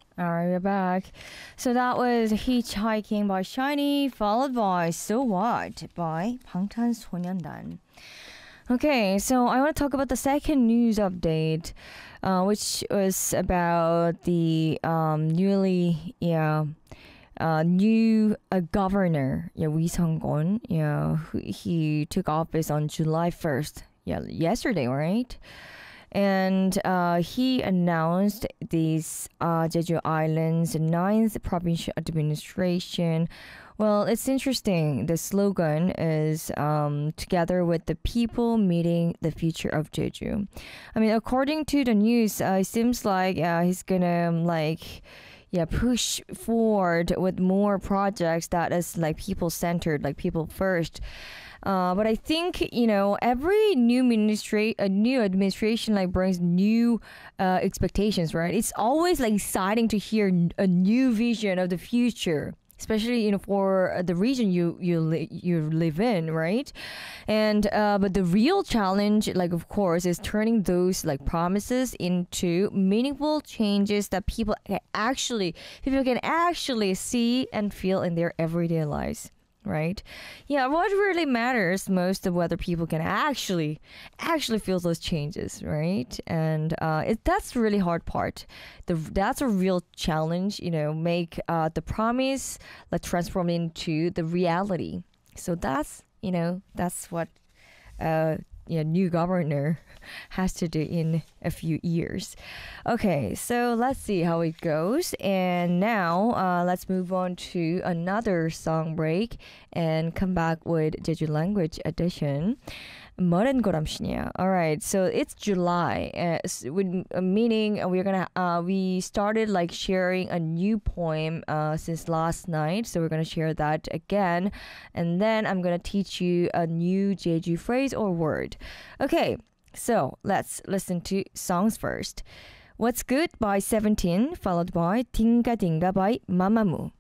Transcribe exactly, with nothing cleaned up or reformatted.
Alright, we're back. So that was Hitchhiking by Shiny, followed by So What by 방탄소년단. Okay, so I want to talk about the second news update, uh, which was about the um, newly, yeah, uh, new uh, governor, yeah, Lee Sung-gon, yeah, who, he took office on July first, yeah, yesterday, right? And uh, he announced these uh, Jeju Island's ninth provincial administration. Well, it's interesting. The slogan is um, together with the people meeting the future of Jeju. I mean, according to the news, uh, it seems like uh, he's gonna um, like yeah push forward with more projects that is like people centered, like people first. Uh, but I think you know every new ministry, a new administration like brings new uh, expectations, right? It's always like exciting to hear n- a new vision of the future, especially you know for the region you you li- you live in, right? And uh, but the real challenge, like of course, is turning those like promises into meaningful changes that people can actually people can actually see and feel in their everyday lives. Right? Yeah, what really matters most of whether people can actually actually feel those changes, right? And uh, it, that's the really hard part. The that's a real challenge, you know, make uh, the promise like transform into the reality. So that's you know that's what uh, yeah, new governor has to do in a few years. Okay, so let's see how it goes. And now uh, let's move on to another song break and come back with Jeju language edition. Moren Goramshnia. All right, so it's July, uh, s- with, uh, meaning uh, we're gonna uh, we started like sharing a new poem uh, since last night, so we're gonna share that again, and then I'm gonna teach you a new Jeju phrase or word. Okay, so let's listen to songs first. What's Good by Seventeen, followed by Dinga Dinga by Mamamoo.